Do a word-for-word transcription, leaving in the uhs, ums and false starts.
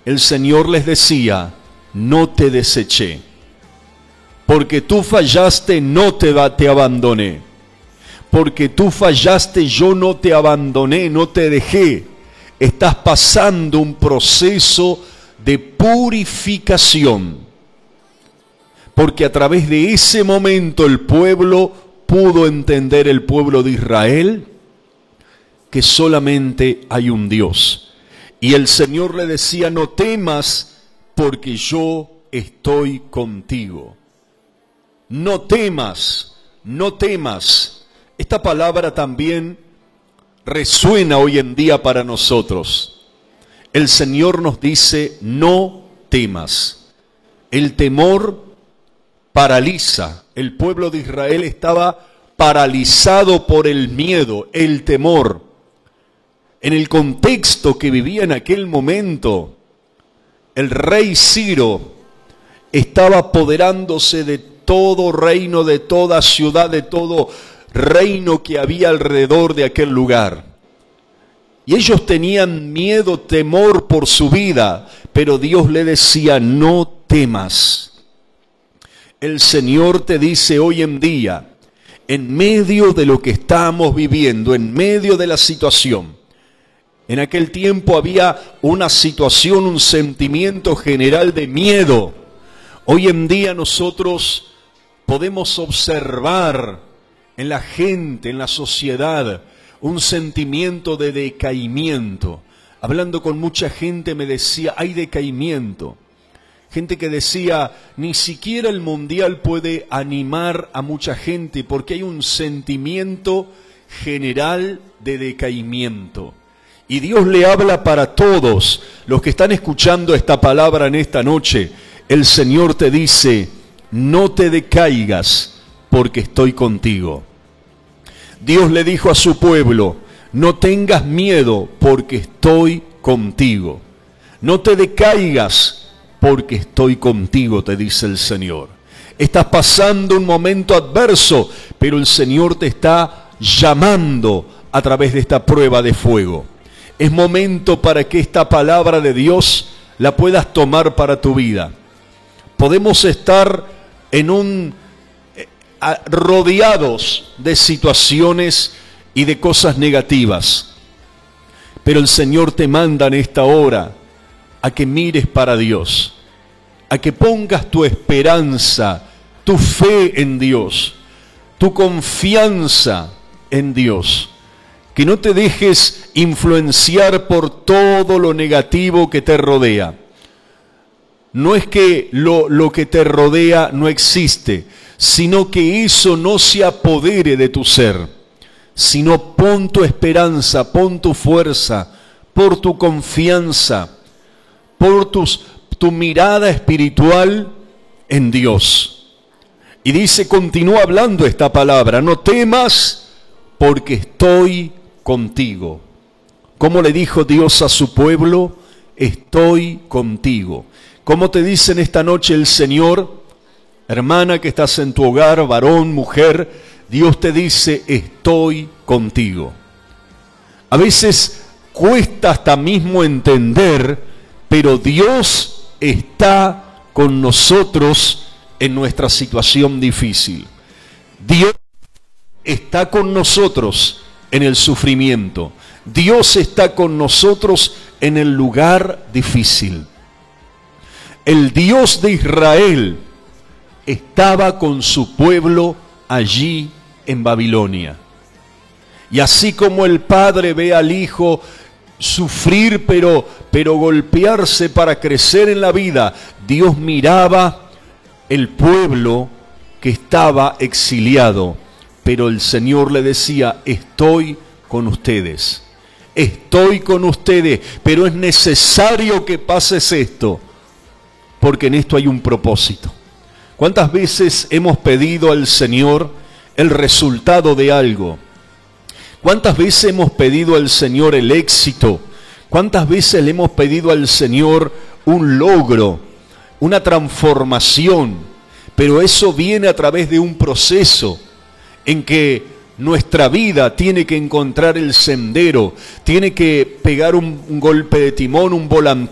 el Señor les decía, no te deseché. Porque tú fallaste, no te, te abandoné. Porque tú fallaste, yo no te abandoné, no te dejé. Estás pasando un proceso de purificación. Porque a través de ese momento el pueblo pudo entender, el pueblo de Israel, que solamente hay un Dios. Y el Señor le decía, no temas, porque yo estoy contigo. No temas, no temas. Esta palabra también resuena hoy en día para nosotros. El Señor nos dice, no temas. El temor paraliza. El pueblo de Israel estaba paralizado por el miedo, el temor. En el contexto que vivía en aquel momento, el rey Ciro estaba apoderándose de todo reino, de toda ciudad, de todo reino que había alrededor de aquel lugar. Y ellos tenían miedo, temor por su vida, pero Dios le decía, no temas. El Señor te dice hoy en día, en medio de lo que estamos viviendo, en medio de la situación. En aquel tiempo había una situación, un sentimiento general de miedo. Hoy en día nosotros podemos observar en la gente, en la sociedad, un sentimiento de decaimiento. Hablando con mucha gente me decía, hay decaimiento. Gente que decía, ni siquiera el mundial puede animar a mucha gente porque hay un sentimiento general de decaimiento. Y Dios le habla para todos los que están escuchando esta palabra en esta noche. El Señor te dice, no te decaigas porque estoy contigo. Dios le dijo a su pueblo, no tengas miedo porque estoy contigo. No te decaigas porque estoy contigo, te dice el Señor. Estás pasando un momento adverso, pero el Señor te está llamando a través de esta prueba de fuego. Es momento para que esta palabra de Dios la puedas tomar para tu vida. Podemos estar en un eh, rodeados de situaciones y de cosas negativas, pero el Señor te manda en esta hora a que mires para Dios, a que pongas tu esperanza, tu fe en Dios, tu confianza en Dios. Que no te dejes influenciar por todo lo negativo que te rodea. No es que lo, lo que te rodea no existe, sino que eso no se apodere de tu ser, sino pon tu esperanza, pon tu fuerza, por tu confianza, por tus, tu mirada espiritual en Dios. Y dice, continúa hablando esta palabra, no temas porque estoy contigo. ¿Cómo le dijo Dios a su pueblo? Estoy contigo. ¿Cómo te dice en esta noche el Señor? Hermana que estás en tu hogar, varón, mujer, Dios te dice, estoy contigo. A veces cuesta hasta mismo entender, pero Dios está con nosotros en nuestra situación difícil. Dios está con nosotros en el sufrimiento. Dios está con nosotros en el lugar difícil. El Dios de Israel estaba con su pueblo allí en Babilonia. Y así como el padre ve al hijo sufrir, pero, pero golpearse para crecer en la vida, Dios miraba el pueblo que estaba exiliado. Pero el Señor le decía, estoy con ustedes, estoy con ustedes, pero es necesario que pases esto, porque en esto hay un propósito. ¿Cuántas veces hemos pedido al Señor el resultado de algo? ¿Cuántas veces hemos pedido al Señor el éxito? ¿Cuántas veces le hemos pedido al Señor un logro, una transformación? Pero eso viene a través de un proceso en que nuestra vida tiene que encontrar el sendero, tiene que pegar un, un golpe de timón, un volantazo,